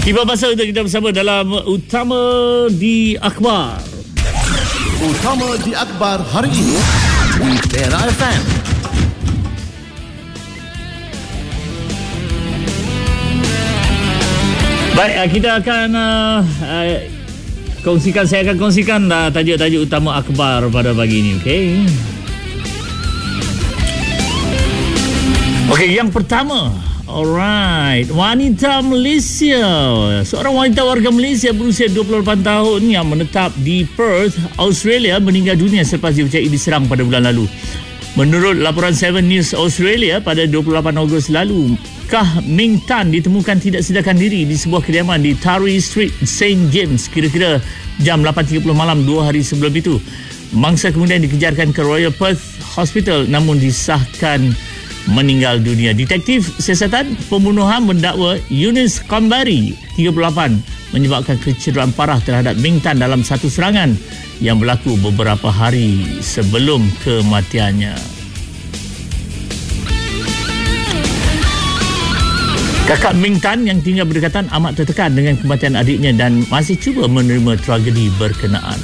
Tiba masa untuk kita bersama dalam Utama di Akhbar. Utama di Akhbar hari ini di Tera FM. Baik, kita akan saya akan kongsikan tajuk-tajuk utama akhbar pada pagi ini, okey? Okey, yang pertama. Alright, wanita Malaysia. Seorang wanita warga Malaysia berusia 28 tahun yang menetap di Perth, Australia meninggal dunia selepas dipercayai diserang pada bulan lalu. Menurut laporan 7 News Australia pada 28 Ogos lalu, Kah Ming Tan ditemukan tidak sedarkan diri di sebuah kediaman di Taree Street, St. James kira-kira jam 8.30 malam 2 hari sebelum itu. Mangsa kemudian dikejarkan ke Royal Perth Hospital namun disahkan meninggal dunia. Detektif siasatan pembunuhan mendakwa Yunus Kambari 38 menyebabkan kecederaan parah terhadap Ming Tan dalam satu serangan yang berlaku beberapa hari sebelum kematiannya. Kakak Ming Tan yang tinggal berdekatan amat tertekan dengan kematian adiknya dan masih cuba menerima tragedi berkenaan.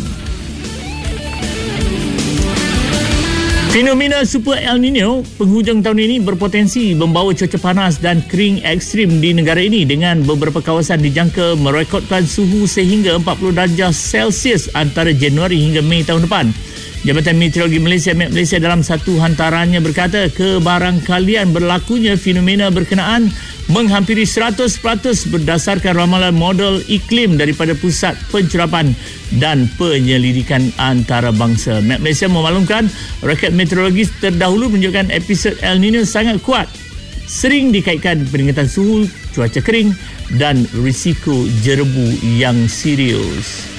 Fenomena Super El Nino penghujung tahun ini berpotensi membawa cuaca panas dan kering ekstrim di negara ini dengan beberapa kawasan dijangka merekodkan suhu sehingga 40 darjah Celsius antara Januari hingga Mei tahun depan. Jabatan Meteorologi Malaysia Malaysia dalam satu hantarannya berkata kebarangkalian berlakunya fenomena berkenaan menghampiri 100% berdasarkan ramalan model iklim daripada Pusat Pencerapan dan Penyelidikan Antarabangsa. Malaysia memaklumkan rekod meteorologis terdahulu menunjukkan episod El Nino sangat kuat, sering dikaitkan peningkatan suhu, cuaca kering dan risiko jerebu yang serius.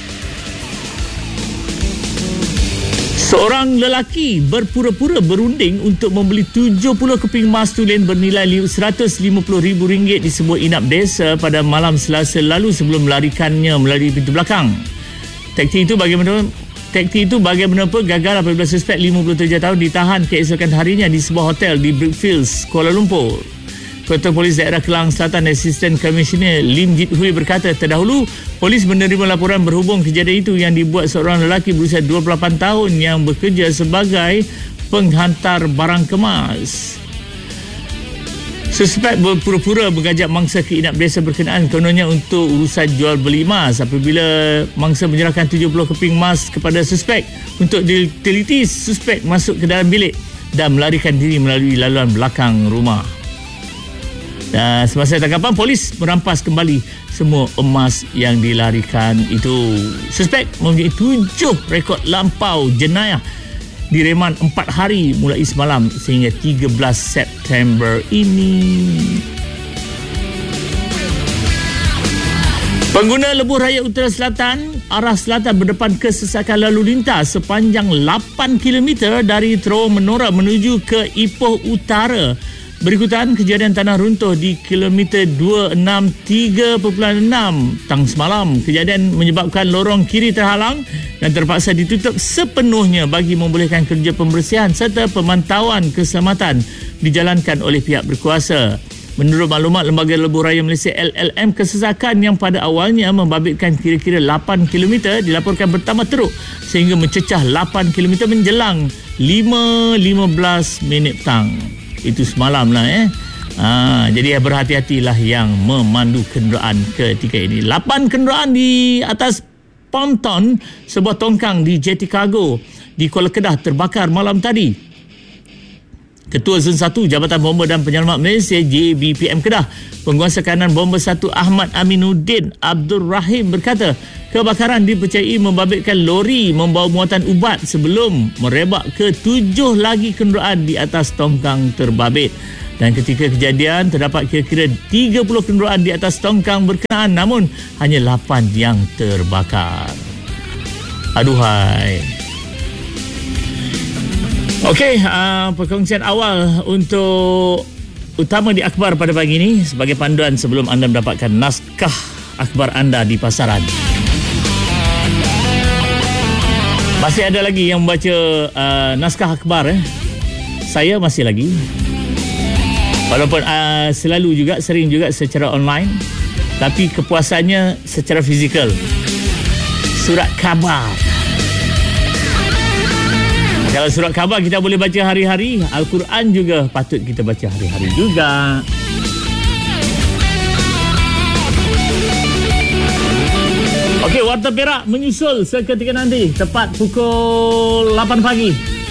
Seorang lelaki berpura-pura berunding untuk membeli 70 keping emas tulen bernilai RM150,000 di sebuah inap desa pada malam Selasa lalu sebelum melarikannya melalui pintu belakang. Taktik itu bagaimanapun gagal apabila suspek 57 tahun ditahan keesokan harinya di sebuah hotel di Brickfields, Kuala Lumpur. Ketua Polis Daerah Kelang Selatan Assistant Commissioner Lim Jit Hui berkata terdahulu polis menerima laporan berhubung kejadian itu yang dibuat seorang lelaki berusia 28 tahun yang bekerja sebagai penghantar barang kemas. Suspek berpura-pura mengajak mangsa ke inap desa berkenaan kononnya untuk urusan jual beli emas. Apabila mangsa menyerahkan 70 keping emas kepada suspek untuk diteliti, suspek masuk ke dalam bilik dan melarikan diri melalui laluan belakang rumah. Dan semasa tangkapan, polis merampas kembali semua emas yang dilarikan itu. Suspek mempunyai 7 rekod lampau jenayah direman 4 hari mulai semalam sehingga 13 September ini. Pengguna lebuh raya Utara Selatan arah selatan berdepan kesesakan lalu lintas sepanjang 8 km dari Terowong Menora menuju ke Ipoh Utara. Berikutan kejadian tanah runtuh di kilometer 263.6 tang semalam. Kejadian menyebabkan lorong kiri terhalang dan terpaksa ditutup sepenuhnya bagi membolehkan kerja pembersihan serta pemantauan keselamatan dijalankan oleh pihak berkuasa. Menurut maklumat Lembaga Lebuh Raya Malaysia LLM, kesesakan yang pada awalnya membabitkan kira-kira 8 km dilaporkan bertambah teruk sehingga mencecah 8 km menjelang 5.15 petang. Itu semalam lah jadi berhati-hatilah yang memandu kenderaan ketika ini. 8 kenderaan di atas ponton sebuah tongkang di Jeti Cargo di Kuala Kedah terbakar malam tadi. Ketua Zon 1 Jabatan Bomba dan Penyelamat Malaysia JBPM Kedah, Penguasa Kanan Bomba 1 Ahmad Aminuddin Abdul Rahim berkata kebakaran dipercayai membabitkan lori membawa muatan ubat sebelum merebak ke 7 lagi kenderaan di atas tongkang terbabit. Dan ketika kejadian terdapat kira-kira 30 kenderaan di atas tongkang berkenaan namun hanya 8 yang terbakar. Aduhai. Okey, perkongsian awal untuk utama di akhbar pada pagi ini sebagai panduan sebelum anda mendapatkan naskah akhbar anda di pasaran. Masih ada lagi yang membaca naskah akhbar Saya masih lagi. Walaupun sering juga secara online. tapi kepuasannya secara fizikal. Surat khabar. Kalau surat khabar kita boleh baca hari-hari, Al-Quran juga patut kita baca hari-hari juga. Okey, Warta Perak menyusul seketika nanti tepat pukul 8 pagi.